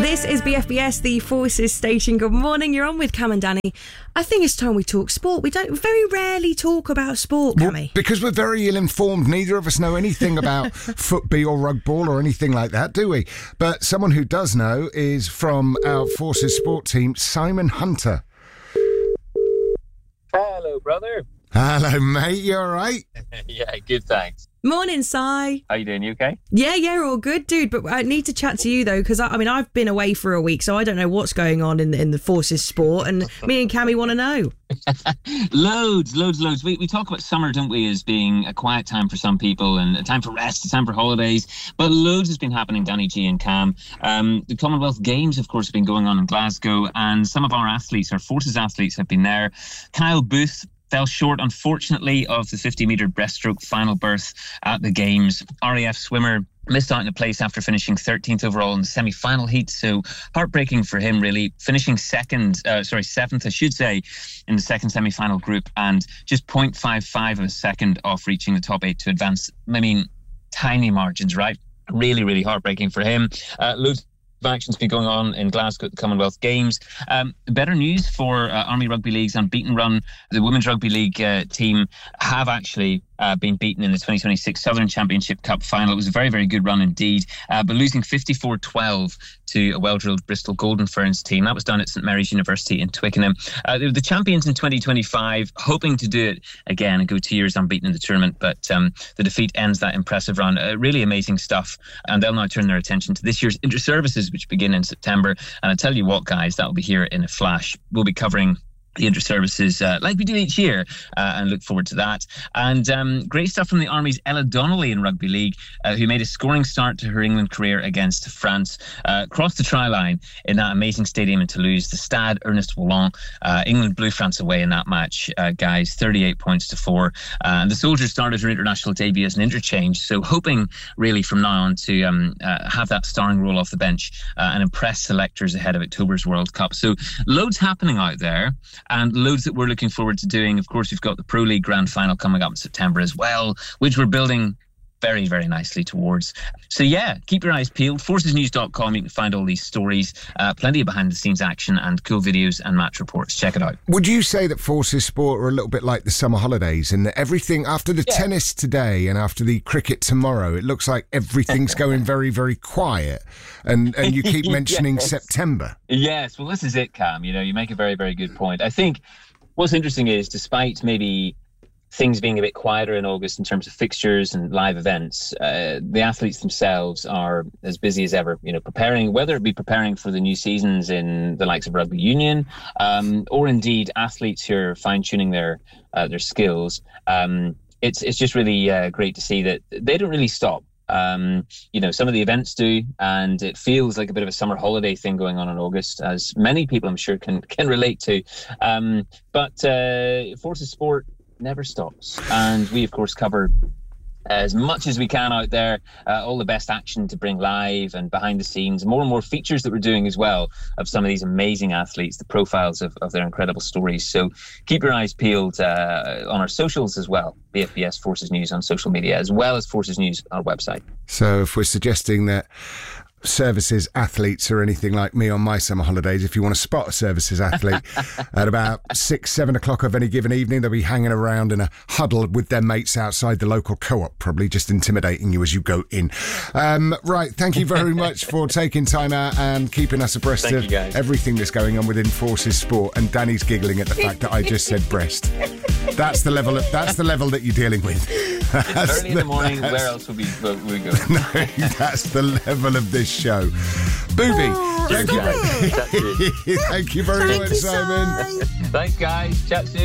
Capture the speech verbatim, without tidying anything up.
This is B F B S, the Forces Station. Good morning, you're on with Cam and Danny. I think it's time we talk sport. We don't very rarely talk about sport, Cammy. Well, because we're very ill-informed. Neither of us know anything about football or rugby or anything like that, do we? But someone who does know is from our Forces sport team, Simon Hunter. Hello, brother. Hello, mate. You all right? Yeah, good, thanks. Morning, Si. How you doing? You okay? Yeah, yeah, all good, dude. But I need to chat to you, though, because, I, I mean, I've been away for a week, so I don't know what's going on in the, in the Forces sport, and me and Cammy want to know. loads, loads, loads. We, we talk about summer, don't we, as being a quiet time for some people and a time for rest, a time for holidays. But loads has been happening, Danny G and Cam. Um, the Commonwealth Games, of course, have been going on in Glasgow, and some of our athletes, our Forces athletes, have been there. Kyle Booth fell short, unfortunately, of the fifty metre breaststroke final berth at the Games. R A F swimmer missed out in a place after finishing thirteenth overall in the semi-final heat, so heartbreaking for him, really. Finishing second, uh, sorry, seventh, I should say, in the second semi-final group, and just zero point five five of a second off reaching the top eight to advance. I mean, tiny margins, right? Really, really heartbreaking for him. Uh, loads of action's been going on in Glasgow at the Commonwealth Games. Um, better news for uh, Army Rugby League's unbeaten run. The Women's Rugby League uh, team have actually uh, been beaten in the twenty twenty-six Southern Championship Cup final. It was a very, very good run indeed, uh, but losing fifty-four twelve to a well-drilled Bristol Golden Ferns team. That was done at St Mary's University in Twickenham. Uh, they were the champions in twenty twenty-five, hoping to do it again and go two years unbeaten in the tournament, but um, the defeat ends that impressive run. Uh, really amazing stuff, and they'll now turn their attention to this year's inter-services, which begin in September. And I tell you what, guys, that'll be here in a flash. We'll be covering the inter-services uh, like we do each year, uh, and look forward to that. And um, great stuff from the Army's Ella Donnelly in Rugby League, uh, who made a scoring start to her England career against France. Uh, crossed the try line in that amazing stadium in Toulouse, the Stade Ernest Roland. Uh, England blew France away in that match, uh, guys, thirty-eight points to four. Uh, and the Soldier started her international debut as an interchange, so hoping really from now on to um, uh, have that starring role off the bench uh, and impress selectors ahead of October's World Cup. So loads happening out there, and loads that we're looking forward to doing. Of course, we've got the Pro League Grand Final coming up in September as well, which we're building very, very nicely towards. So yeah, keep your eyes peeled. forces news dot com, you can find all these stories, uh, plenty of behind-the-scenes action and cool videos and match reports. Check it out. Would you say that Forces sport are a little bit like the summer holidays, and that everything, after the yeah. tennis today and after the cricket tomorrow, it looks like everything's going very, very quiet, and, and you keep mentioning yes. September? Yes, well, this is it, Cam. You know, you make a very, very good point. I think what's interesting is, despite maybe things being a bit quieter in August in terms of fixtures and live events, uh, the athletes themselves are as busy as ever, you know, preparing, whether it be preparing for the new seasons in the likes of rugby union, um, or indeed athletes who are fine-tuning their uh, their skills. Um, it's it's just really uh, great to see that they don't really stop. Um, you know, some of the events do, and it feels like a bit of a summer holiday thing going on in August, as many people I'm sure can can relate to. Um, but uh, Forces Sport never stops, and we of course cover as much as we can out there, uh, all the best action to bring live and behind the scenes, more and more features that we're doing as well of some of these amazing athletes, the profiles of, of their incredible stories. So keep your eyes peeled uh, on our socials as well, B F B S Forces News on social media, as well as Forces News on our website. So if we're suggesting that services athletes or anything like me on my summer holidays, if you want to spot a services athlete at about six, seven o'clock of any given evening, they'll be hanging around in a huddle with their mates outside the local co-op, probably just intimidating you as you go in. Um, right, thank you very much for taking time out and keeping us abreast thank of you, guys. Everything that's going on within Forces Sport. And Danny's giggling at the fact that I just said breast. That's the level of, that's the level that you're dealing with. It's early in the morning. Where else would we, would we go? No, that's the level of this show. Booby, oh, thank you. Thank you very thank much, you, Simon. Thanks, guys. Chat soon.